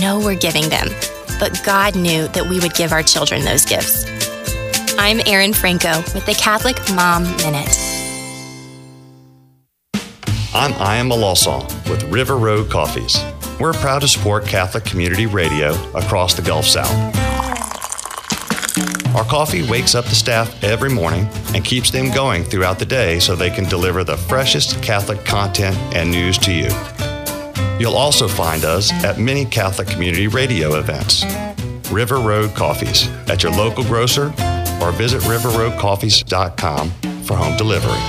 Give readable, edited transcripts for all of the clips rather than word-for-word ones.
know we're giving them, but God knew that we would give our children those gifts. I'm Erin Franco with the Catholic Mom Minute. I'm Ian Malasson with River Road Coffees. We're proud to support Catholic Community Radio across the Gulf South. Our coffee wakes up the staff every morning and keeps them going throughout the day so they can deliver the freshest Catholic content and news to you. You'll also find us at many Catholic Community Radio events. River Road Coffees at your local grocer or visit riverroadcoffees.com for home delivery.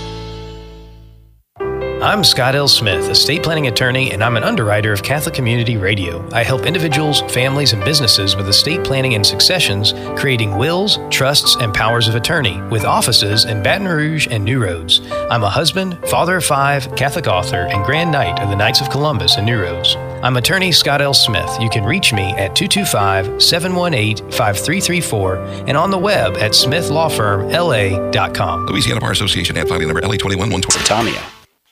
I'm Scott L. Smith, estate planning attorney, and I'm an underwriter of Catholic Community Radio. I help individuals, families, and businesses with estate planning and successions, creating wills, trusts, and powers of attorney, with offices in Baton Rouge and New Roads. I'm a husband, father of 5, Catholic author, and Grand Knight of the Knights of Columbus in New Roads. I'm attorney Scott L. Smith. You can reach me at 225-718-5334 and on the web at smithlawfirmla.com. Louisiana Bar Association, ad filing number LA21-120. Tanya.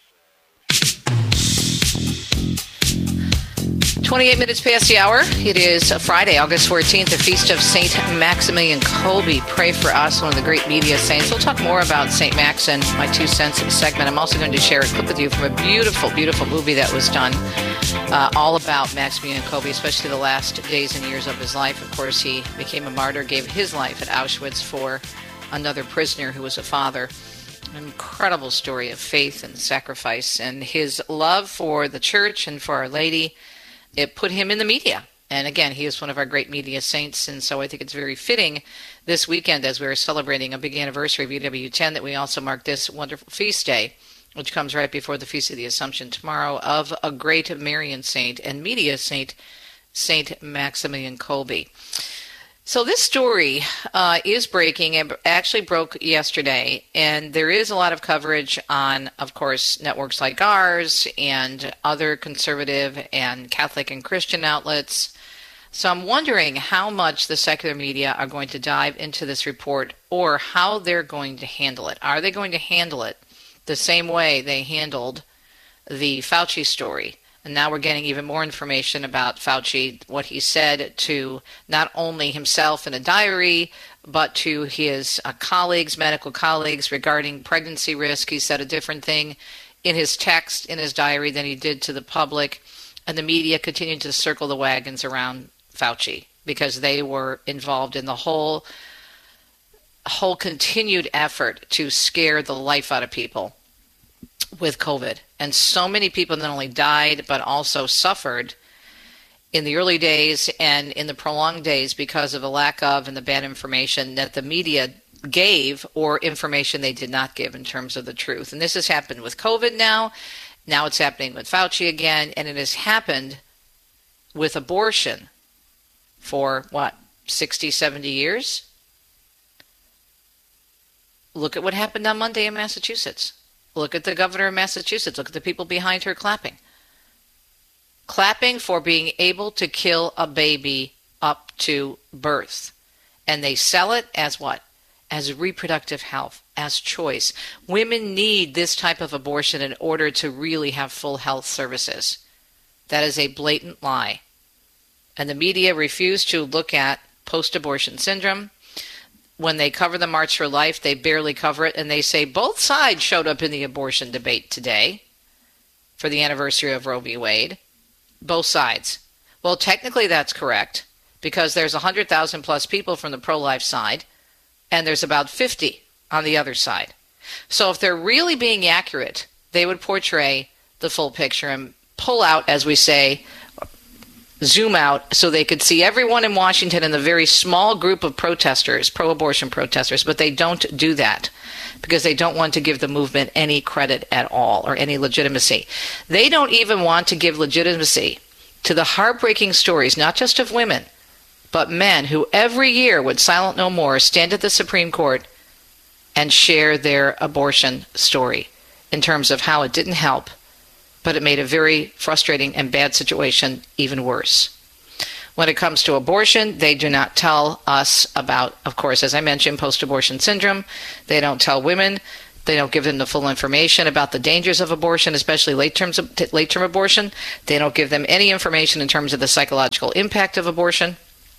28 minutes past the hour. It is Friday, August 14th, the feast of St. Maximilian Kolbe. Pray for us, one of the great media saints. We'll talk more about St. Max and my 2 cents segment. I'm also going to share a clip with you from a beautiful, beautiful movie that was done all about Maximilian Kolbe, especially the last days and years of his life. Of course, he became a martyr, gave his life at Auschwitz for another prisoner who was a father. An incredible story of faith and sacrifice, and his love for the church and for Our Lady. It put him in the media. And again, he is one of our great media saints, and so I think it's very fitting this weekend as we're celebrating a big anniversary of UW10 that we also mark this wonderful feast day, which comes right before the Feast of the Assumption tomorrow, of a great Marian saint and media saint, St. Maximilian Kolbe. So this story is breaking. It actually broke yesterday, and there is a lot of coverage on, of course, networks like ours and other conservative and Catholic and Christian outlets. So I'm wondering how much the secular media are going to dive into this report, or how they're going to handle it. Are they going to handle it the same way they handled the Fauci story? And now we're getting even more information about Fauci, what he said to not only himself in a diary, but to his colleagues, medical colleagues, regarding pregnancy risk. He said a different thing in his text, in his diary, than he did to the public. And the media continued to circle the wagons around Fauci because they were involved in the whole continued effort to scare the life out of people with COVID. And so many people not only died, but also suffered in the early days and in the prolonged days because of a lack of and the bad information that the media gave, or information they did not give in terms of the truth. And this has happened with COVID now. Now it's happening with Fauci again. And it has happened with abortion for, 60, 70 years? Look at what happened on Monday in Massachusetts. Look at the governor of Massachusetts. Look at the people behind her clapping. Clapping for being able to kill a baby up to birth. And they sell it as what? As reproductive health, as choice. Women need this type of abortion in order to really have full health services. That is a blatant lie. And the media refuse to look at post-abortion syndrome. When they cover the March for Life, they barely cover it, and they say both sides showed up in the abortion debate today for the anniversary of Roe v. Wade. Both sides. Well, technically that's correct, because there's 100,000 plus people from the pro-life side, and there's about 50 on the other side. So if they're really being accurate, they would portray the full picture and pull out, as we say, zoom out, so they could see everyone in Washington and the very small group of protesters, pro-abortion protesters, but they don't do that because they don't want to give the movement any credit at all or any legitimacy. They don't even want to give legitimacy to the heartbreaking stories, not just of women, but men who every year would Silent No More stand at the Supreme Court and share their abortion story in terms of how it didn't help, but it made a very frustrating and bad situation even worse. When it comes to abortion, they do not tell us about, of course, as I mentioned, post-abortion syndrome. They don't tell women They don't give them the full information about the dangers of abortion, especially late-term abortion. They don't give them any information in terms of the psychological impact of abortion.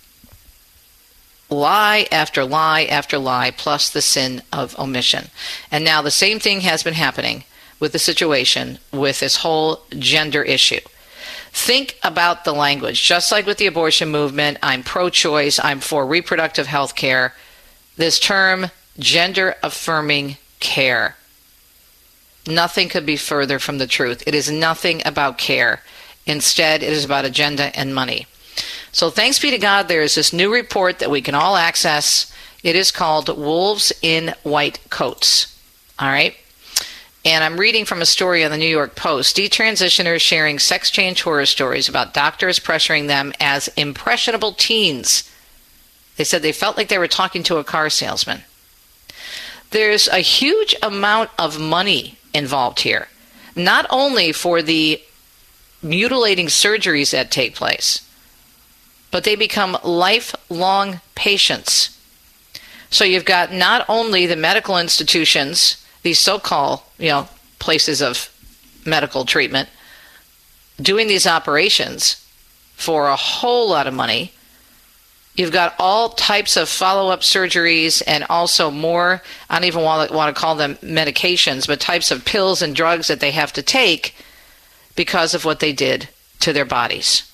Lie after lie after lie, plus the sin of omission. And now the same thing has been happening with the situation with this whole gender issue. Think about the language. Just like with the abortion movement, I'm pro-choice, I'm for reproductive health care. This term, gender-affirming care. Nothing could be further from the truth. It is nothing about care. Instead, it is about agenda and money. So thanks be to God, there is this new report that we can all access. It is called Wolves in White Coats. All right? And I'm reading from a story on the New York Post. Detransitioners sharing sex change horror stories about doctors pressuring them as impressionable teens. They said they felt like they were talking to a car salesman. There's a huge amount of money involved here, not only for the mutilating surgeries that take place, but they become lifelong patients. So you've got not only the medical institutions, these so-called, places of medical treatment, doing these operations for a whole lot of money. You've got all types of follow-up surgeries and also more, I don't even want to call them medications, but types of pills and drugs that they have to take because of what they did to their bodies.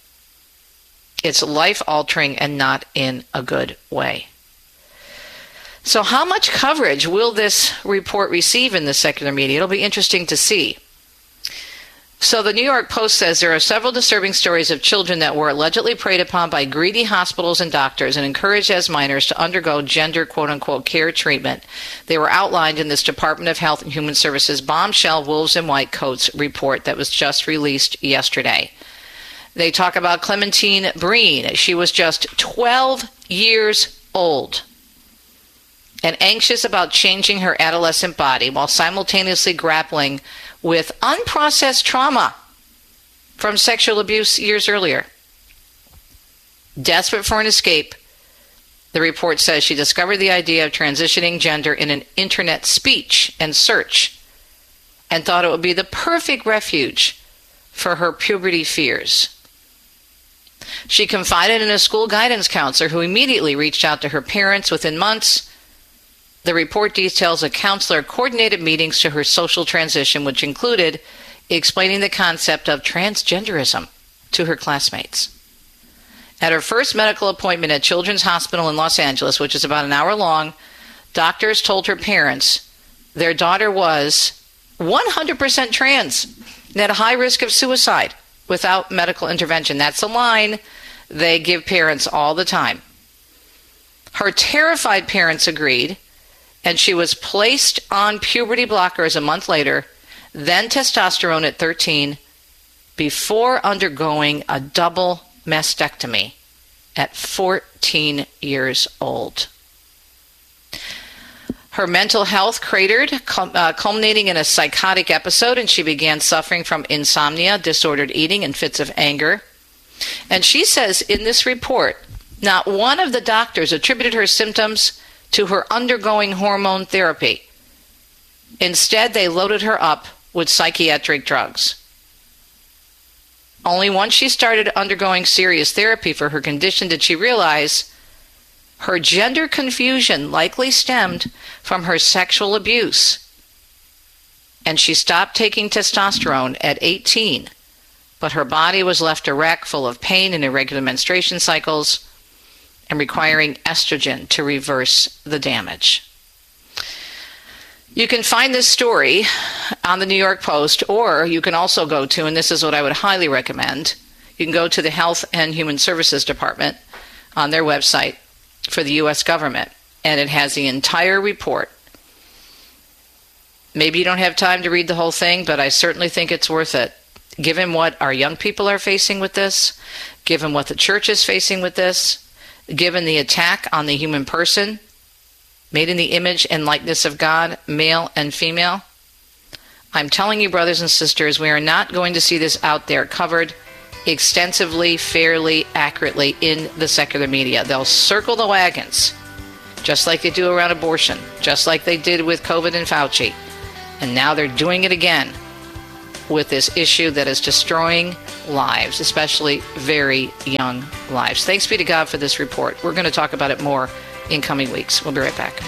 It's life-altering and not in a good way. So how much coverage will this report receive in the secular media? It'll be interesting to see. So the New York Post says there are several disturbing stories of children that were allegedly preyed upon by greedy hospitals and doctors and encouraged as minors to undergo gender quote-unquote care treatment. They were outlined in this Department of Health and Human Services bombshell Wolves in White Coats report that was just released yesterday. They talk about Clementine Breen. She was just 12 years old and anxious about changing her adolescent body while simultaneously grappling with unprocessed trauma from sexual abuse years earlier. Desperate for an escape, the report says she discovered the idea of transitioning gender in an internet speech and search and thought it would be the perfect refuge for her puberty fears. She confided in a school guidance counselor who immediately reached out to her parents within months. The report details a counselor coordinated meetings to her social transition, which included explaining the concept of transgenderism to her classmates. At her first medical appointment at Children's Hospital in Los Angeles, which is about an hour long, doctors told her parents their daughter was 100% trans and at a high risk of suicide without medical intervention. That's a line they give parents all the time. Her terrified parents agreed, and she was placed on puberty blockers a month later, then testosterone at 13, before undergoing a double mastectomy at 14 years old. Her mental health cratered, culminating in a psychotic episode, and she began suffering from insomnia, disordered eating, and fits of anger. And she says in this report, not one of the doctors attributed her symptoms to her undergoing hormone therapy. Instead, they loaded her up with psychiatric drugs. Only once she started undergoing serious therapy for her condition did she realize her gender confusion likely stemmed from her sexual abuse. And she stopped taking testosterone at 18, but her body was left a wreck full of pain and irregular menstruation cycles and requiring estrogen to reverse the damage. You can find this story on the New York Post, or you can also go to, and this is what I would highly recommend, you can go to the Health and Human Services Department on their website for the U.S. government, and it has the entire report. Maybe you don't have time to read the whole thing, but I certainly think it's worth it, given what our young people are facing with this, given what the church is facing with this, given the attack on the human person, made in the image and likeness of God, male and female. I'm telling you, brothers and sisters, we are not going to see this out there covered extensively, fairly, accurately in the secular media. They'll circle the wagons just like they do around abortion, just like they did with COVID and Fauci. And now they're doing it again with this issue that is destroying lives, especially very young lives. Thanks be to God for this report. We're going to talk about it more in coming weeks. We'll be right back.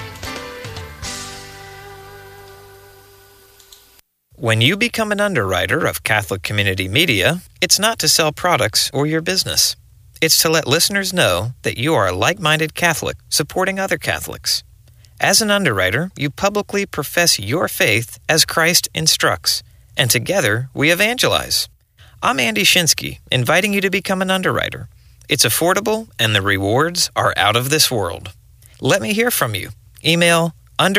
When you become an underwriter of Catholic Community Media, it's not to sell products or your business. It's to let listeners know that you are a like-minded Catholic supporting other Catholics. As an underwriter, you publicly profess your faith as Christ instructs, and together we evangelize. I'm Andy Shinsky, inviting you to become an underwriter. It's affordable, and the rewards are out of this world. Let me hear from you. Email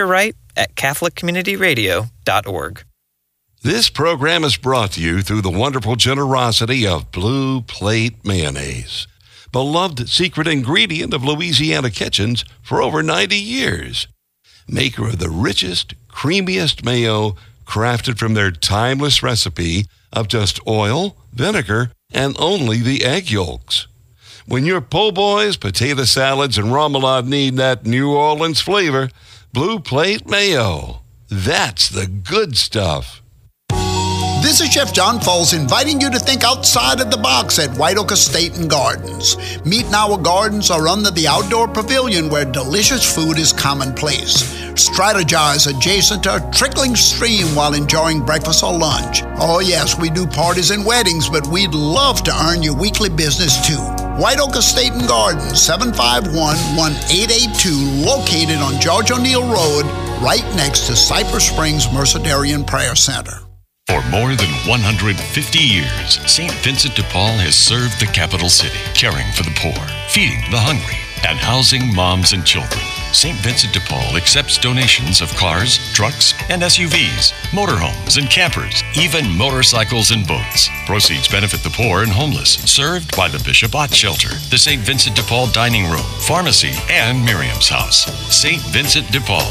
underwrite@catholiccommunityradio.org. This program is brought to you through the wonderful generosity of Blue Plate Mayonnaise, beloved secret ingredient of Louisiana kitchens for over 90 years. Maker of the richest, creamiest mayo, crafted from their timeless recipe of just oil, vinegar, and only the egg yolks. When your po' boys, potato salads, and remoulade need that New Orleans flavor, Blue Plate Mayo. That's the good stuff. This is Chef John Foles inviting you to think outside of the box at White Oak Estate and Gardens. Meet in our gardens or under the outdoor pavilion where delicious food is commonplace. Strategize adjacent to a trickling stream while enjoying breakfast or lunch. Oh yes, we do parties and weddings, but we'd love to earn your weekly business too. White Oak Estate and Gardens, 751-1882, located on George O'Neill Road, right next to Cypress Springs Mercedarian Prayer Center. For more than 150 years, St. Vincent de Paul has served the capital city, caring for the poor, feeding the hungry, and housing moms and children. St. Vincent de Paul accepts donations of cars, trucks, and SUVs, motorhomes and campers, even motorcycles and boats. Proceeds benefit the poor and homeless, served by the Bishop Ott Shelter, the St. Vincent de Paul Dining Room, Pharmacy, and Miriam's House. St. Vincent de Paul,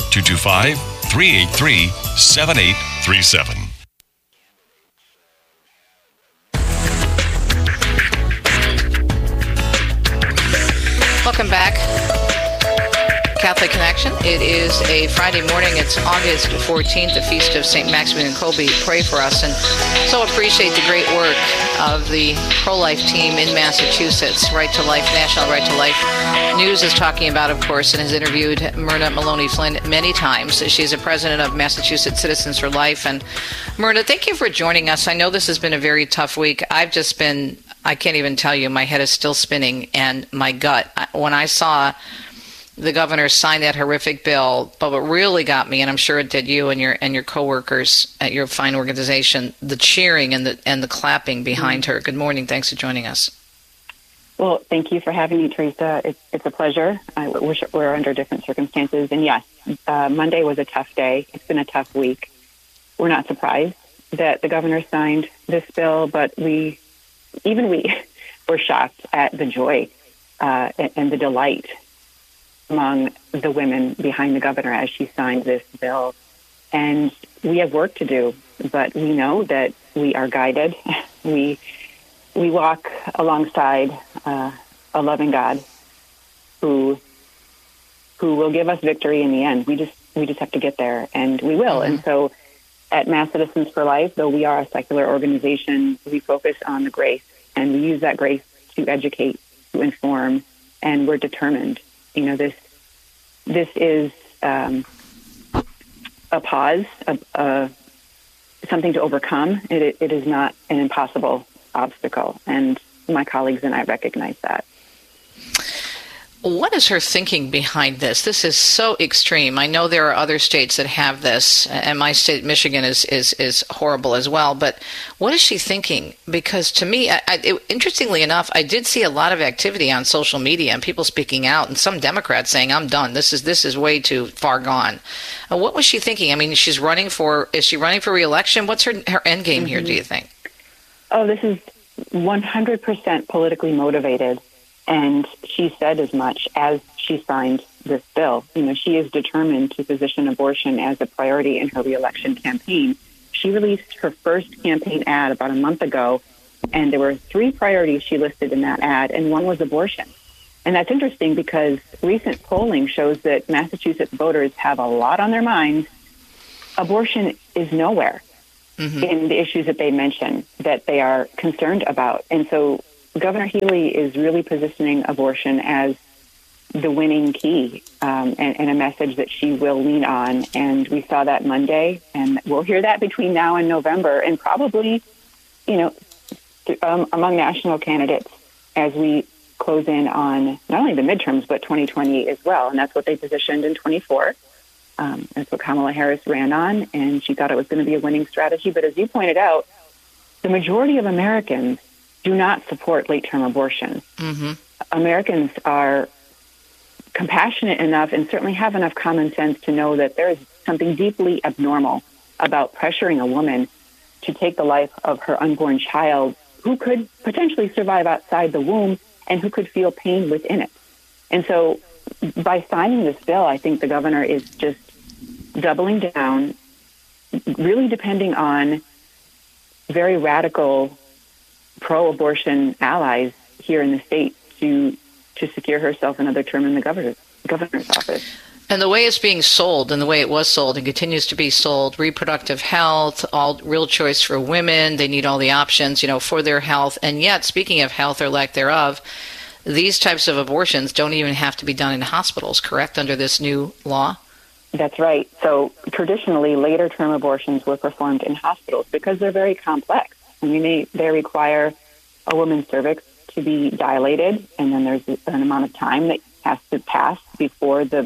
225-383-7837. Welcome back. Catholic Connection. It is a Friday morning. It's August 14th, the Feast of St. Maximilian Kolbe. Pray for us, and so appreciate the great work of the pro-life team in Massachusetts. Right to Life, National Right to Life News is talking about, of course, and has interviewed Myrna Maloney Flynn many times. She's a president of Massachusetts Citizens for Life. And Myrna, thank you for joining us. I know this has been a very tough week. I can't even tell you, my head is still spinning, and my gut. When I saw the governor sign that horrific bill, but what really got me, and I'm sure it did you and your coworkers at your fine organization, the cheering and the clapping behind her. Good morning. Thanks for joining us. Well, thank you for having me, Teresa. It's a pleasure. I wish we're under different circumstances. And yes, Monday was a tough day. It's been a tough week. We're not surprised that the governor signed this bill, but we were shocked at the joy and the delight among the women behind the governor as she signed this bill. And we have work to do, but we know that we are guided. We walk alongside a loving God who will give us victory in the end. We just have to get there, and we will. Mm-hmm. And so at Mass Citizens for Life, though we are a secular organization, we focus on the grace, and we use that grace to educate, to inform, and we're determined. You know, this is a pause, something to overcome. It is not an impossible obstacle, and my colleagues and I recognize that. What is her thinking behind this? This is so extreme. I know there are other states that have this, and my state, Michigan, is horrible as well. But what is she thinking? Because to me, interestingly enough, I did see a lot of activity on social media and people speaking out, and some Democrats saying, "I'm done. This is way too far gone." What was she thinking? I mean, is she running for re-election? What's her end game here? Do you think? Oh, this is 100% politically motivated. And she said as much as she signed this bill. You know, she is determined to position abortion as a priority in her re-election campaign. She released her first campaign ad about a month ago, and there were 3 priorities she listed in that ad, and one was abortion. And that's interesting because recent polling shows that Massachusetts voters have a lot on their minds. Abortion is nowhere in the issues that they mention that they are concerned about. And so Governor Healy is really positioning abortion as the winning key and a message that she will lean on. And we saw that Monday, and we'll hear that between now and November, and probably, among national candidates as we close in on not only the midterms, but 2020 as well. And that's what they positioned in 24. That's what Kamala Harris ran on, and she thought it was going to be a winning strategy. But as you pointed out, the majority of Americans do not support late-term abortion. Americans are compassionate enough and certainly have enough common sense to know that there is something deeply abnormal about pressuring a woman to take the life of her unborn child who could potentially survive outside the womb and who could feel pain within it. And so by signing this bill, I think the governor is just doubling down, really depending on very radical pro-abortion allies here in the state to secure herself another term in the governor's office. And the way it's being sold and the way it was sold and continues to be sold, reproductive health, all real choice for women, they need all the options, for their health. And yet, speaking of health or lack thereof, these types of abortions don't even have to be done in hospitals, correct, under this new law? That's right. So traditionally, later term abortions were performed in hospitals because they're very complex. I mean, they require a woman's cervix to be dilated, and then there's an amount of time that has to pass before the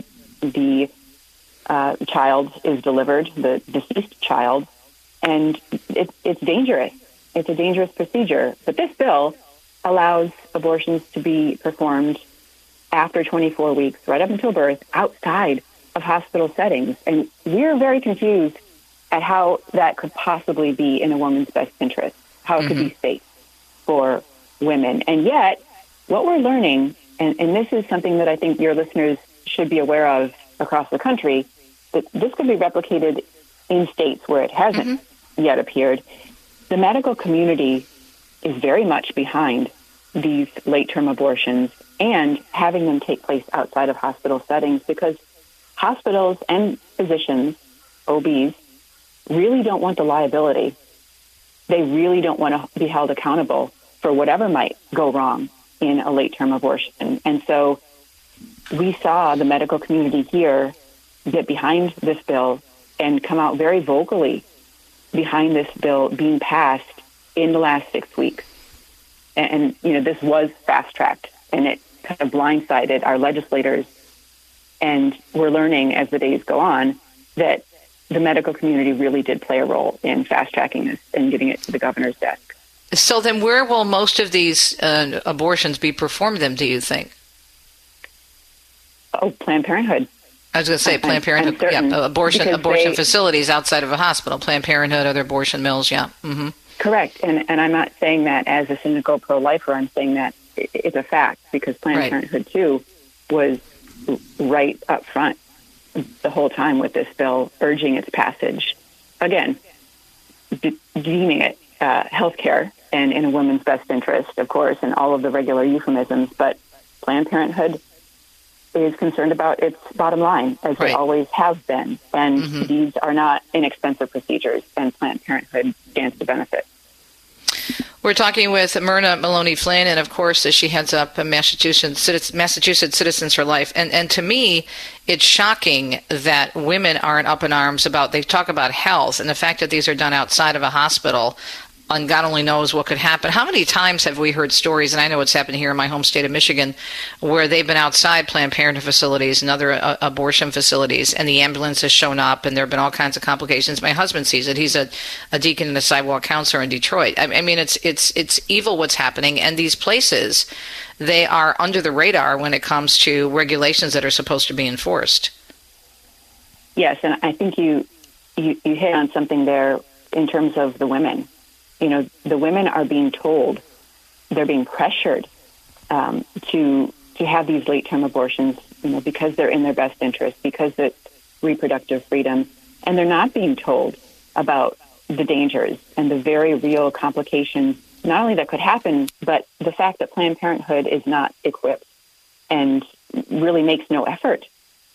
child is delivered, the deceased child, and it's dangerous. It's a dangerous procedure. But this bill allows abortions to be performed after 24 weeks, right up until birth, outside of hospital settings. And we're very confused at how that could possibly be in a woman's best interest, how it could be safe for women. And yet, what we're learning, and this is something that I think your listeners should be aware of across the country, that this could be replicated in states where it hasn't yet appeared. The medical community is very much behind these late-term abortions and having them take place outside of hospital settings because hospitals and physicians, OBs, really don't want the liability. They really don't want to be held accountable for whatever might go wrong in a late-term abortion. And so we saw the medical community here get behind this bill and come out very vocally behind this bill being passed in the last 6 weeks. And this was fast-tracked, and it kind of blindsided our legislators. And we're learning as the days go on that the medical community really did play a role in fast-tracking this and getting it to the governor's desk. So then where will most of these abortions be performed then, do you think? Oh, Planned Parenthood. I was going to say Planned Parenthood, abortion facilities outside of a hospital, Planned Parenthood, other abortion mills, Correct. And I'm not saying that as a cynical pro-lifer. I'm saying that it's a fact because Planned Parenthood, too, was right up front the whole time with this bill, urging its passage. Again, deeming it health care and in a woman's best interest, of course, and all of the regular euphemisms. But Planned Parenthood is concerned about its bottom line, as they always have been. And these are not inexpensive procedures, and Planned Parenthood stands to benefit. We're talking with Myrna Maloney Flynn, and of course, as she heads up Massachusetts Citizens for Life. And to me, it's shocking that women aren't up in arms about, they talk about health, and the fact that these are done outside of a hospital, and God only knows what could happen. How many times have we heard stories, and I know it's happened here in my home state of Michigan, where they've been outside Planned Parenthood facilities and other abortion facilities, and the ambulance has shown up, and there have been all kinds of complications. My husband sees it. He's a deacon and a sidewalk counselor in Detroit. I mean, it's evil what's happening, and these places, they are under the radar when it comes to regulations that are supposed to be enforced. Yes, and I think you hit on something there in terms of the women. The women are being told, they're being pressured to have these late-term abortions, because they're in their best interest, because it's reproductive freedom, and they're not being told about the dangers and the very real complications, not only that could happen, but the fact that Planned Parenthood is not equipped and really makes no effort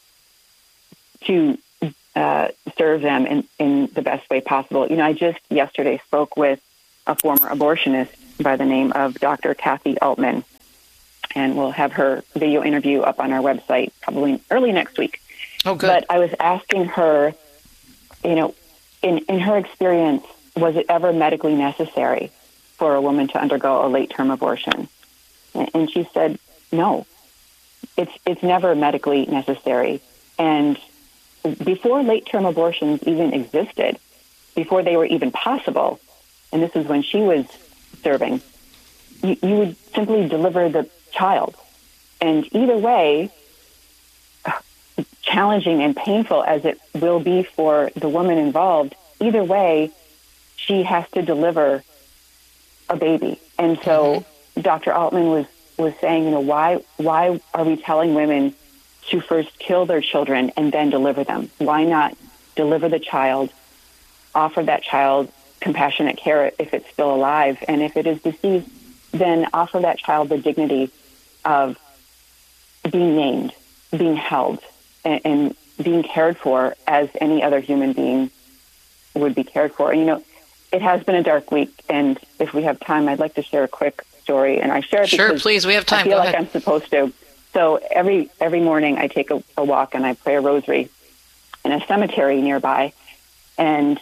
to serve them in the best way possible. I just yesterday spoke with a former abortionist by the name of Dr. Kathy Altman, and we'll have her video interview up on our website probably early next week. Oh, good. But I was asking her, in her experience, was it ever medically necessary for a woman to undergo a late-term abortion? And she said, no, it's never medically necessary. And before late-term abortions even existed, before they were even possible, and this is when she was serving, you would simply deliver the child. And either way, challenging and painful as it will be for the woman involved, either way, she has to deliver a baby. And so Dr. Altman was saying, why are we telling women to first kill their children and then deliver them? Why not deliver the child, offer that child compassionate care if it's still alive, and if it is deceased, then offer that child the dignity of being named, being held, and being cared for as any other human being would be cared for. And, it has been a dark week, and if we have time, I'd like to share a quick story. And I share it because please, we have time. I feel Go like ahead. I'm supposed to. So every morning I take a walk and I pray a rosary in a cemetery nearby. And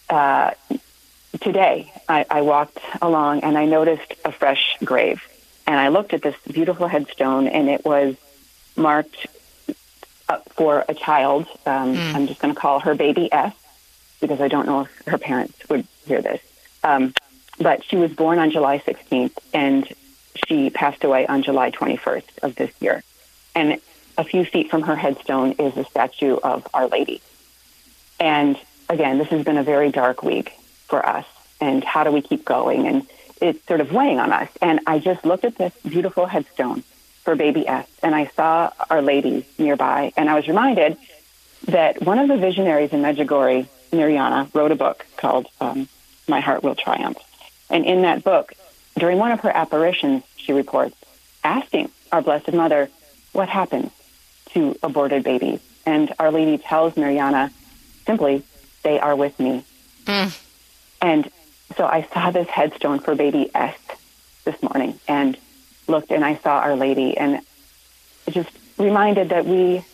today I walked along and I noticed a fresh grave. And I looked at this beautiful headstone, and it was marked up for a child. I'm just going to call her baby S, because I don't know if her parents would hear this. But she was born on July 16th, and she passed away on July 21st of this year. And a few feet from her headstone is a statue of Our Lady. And again, this has been a very dark week for us. And how do we keep going? And it's sort of weighing on us. And I just looked at this beautiful headstone for baby S, and I saw Our Lady nearby. And I was reminded that one of the visionaries in Medjugorje, Mirjana, wrote a book called My Heart Will Triumph. And in that book, during one of her apparitions, she reports asking our Blessed Mother, what happens to aborted babies? And Our Lady tells Mirjana simply, they are with me. And so I saw this headstone for baby S this morning and looked, and I saw Our Lady, and just reminded that we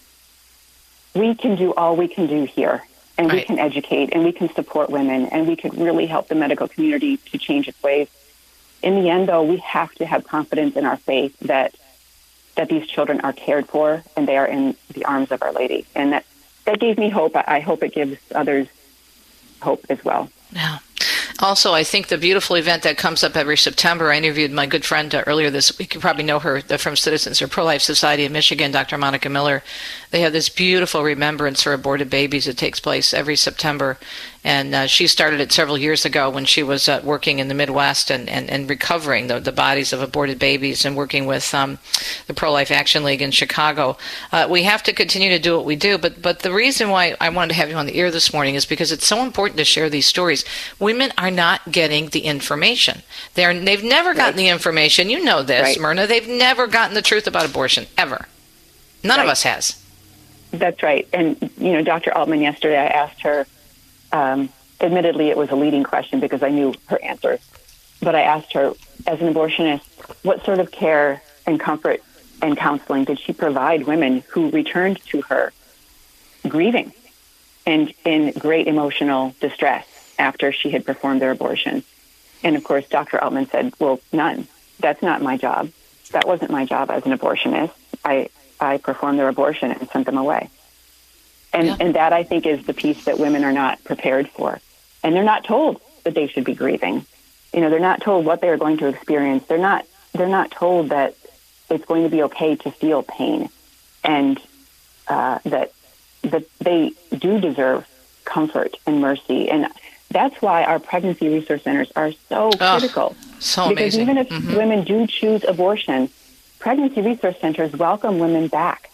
can do all we can do here. And we can educate, and we can support women, and we could really help the medical community to change its ways. In the end, though, we have to have confidence in our faith that these children are cared for, and they are in the arms of Our Lady. And that gave me hope. I hope it gives others hope as well. Yeah. Also, I think the beautiful event that comes up every September, I interviewed my good friend earlier this week. You probably know her from Citizens for Pro-Life Society of Michigan, Dr. Monica Miller. They have this beautiful remembrance for aborted babies that takes place every September. And she started it several years ago when she was working in the Midwest and recovering the bodies of aborted babies and working with the Pro-Life Action League in Chicago. We have to continue to do what we do, but the reason why I wanted to have you on the air this morning is because it's so important to share these stories. Women are not getting the information. They've never gotten the information. You know this, Myrna. They've never gotten the truth about abortion, ever. None of us has. That's right. And, Dr. Altman, yesterday I asked her, admittedly, it was a leading question because I knew her answer. But I asked her, as an abortionist, what sort of care and comfort and counseling did she provide women who returned to her grieving and in great emotional distress after she had performed their abortion? And, of course, Dr. Altman said, well, none. That's not my job. That wasn't my job as an abortionist. I performed their abortion and sent them away. And that, I think, is the piece that women are not prepared for. And they're not told that they should be grieving. They're not told what they're going to experience. They're not told that it's going to be okay to feel pain, and that they do deserve comfort and mercy. And that's why our pregnancy resource centers are so critical. So because amazing. Even if women do choose abortion, pregnancy resource centers welcome women back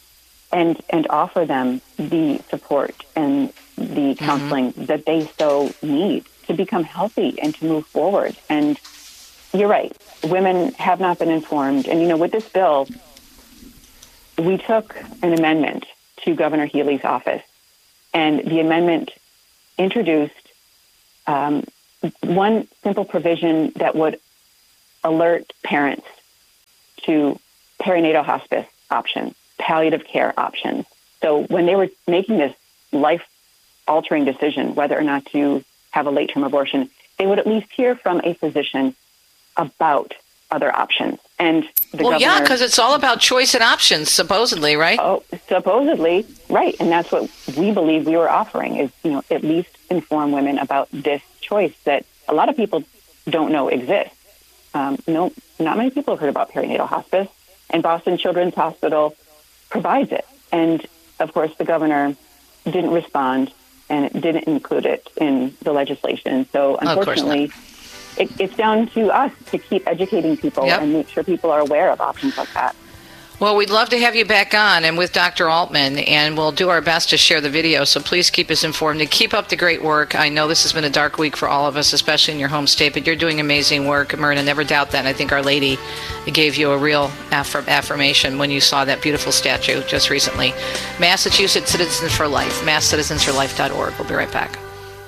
and offer them the support and the counseling that they so need to become healthy and to move forward. And you're right, women have not been informed. And, with this bill, we took an amendment to Governor Healey's office, and the amendment introduced one simple provision that would alert parents to perinatal hospice options, palliative care options. So when they were making this life-altering decision whether or not to have a late-term abortion, they would at least hear from a physician about other options. And the governor, yeah, because it's all about choice and options, supposedly, right? Oh, supposedly, right. And that's what we believe we were offering is, at least inform women about this choice that a lot of people don't know exists. No, not many people have heard about perinatal hospice, and Boston Children's Hospital provides it. And, of course, the governor didn't respond and didn't include it in the legislation. So, unfortunately, it's down to us to keep educating people and make sure people are aware of options like that. Well, we'd love to have you back on and with Dr. Altman, and we'll do our best to share the video, so please keep us informed and keep up the great work. I know this has been a dark week for all of us, especially in your home state, but you're doing amazing work, Myrna. Never doubt that, and I think Our Lady gave you a real affirmation when you saw that beautiful statue just recently. Massachusetts Citizens for Life, masscitizensforlife.org. We'll be right back.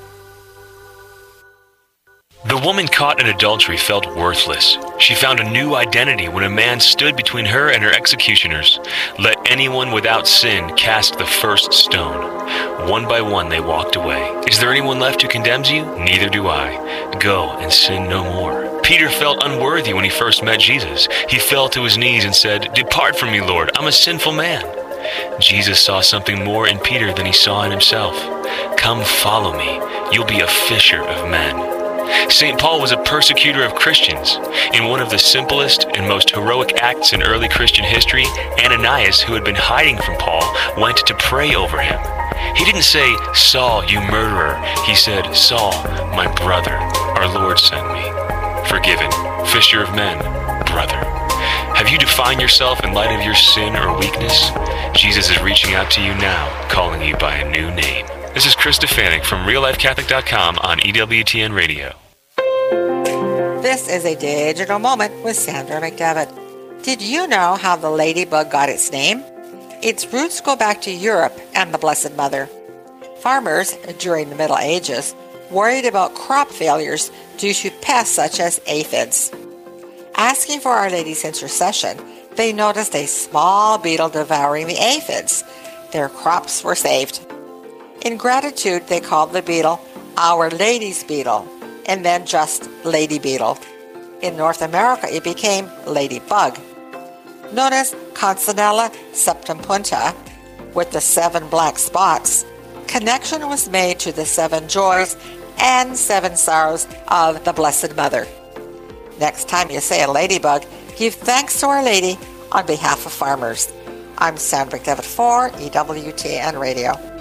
The woman caught in adultery felt worthless. She found a new identity when a man stood between her and her executioners. Let anyone without sin cast the first stone. One by one they walked away. Is there anyone left who condemns you? Neither do I. Go and sin no more. Peter felt unworthy when he first met Jesus. He fell to his knees and said, "Depart from me, Lord, I'm a sinful man." Jesus saw something more in Peter than he saw in himself. Come follow me. You'll be a fisher of men. St. Paul was a persecutor of Christians. In one of the simplest and most heroic acts in early Christian history, Ananias, who had been hiding from Paul, went to pray over him. He didn't say, "Saul, you murderer." He said, "Saul, my brother, our Lord sent me." Forgiven, fisher of men, brother. Have you defined yourself in light of your sin or weakness? Jesus is reaching out to you now, calling you by a new name. This is Chris Stefanik from RealLifeCatholic.com on EWTN Radio. This is a digital moment with Sandra McDevitt. Did you know how the ladybug got its name? Its roots go back to Europe and the Blessed Mother. Farmers, during the Middle Ages, worried about crop failures due to pests such as aphids. Asking for Our Lady's intercession, they noticed a small beetle devouring the aphids. Their crops were saved. In gratitude, they called the beetle Our Lady's beetle, and then just lady beetle. In North America, it became ladybug. Known as Consinella septempunta, with the 7 black spots, connection was made to the 7 joys and 7 sorrows of the Blessed Mother. Next time you say a ladybug, give thanks to Our Lady on behalf of farmers. I'm Sandra McDevitt for EWTN Radio.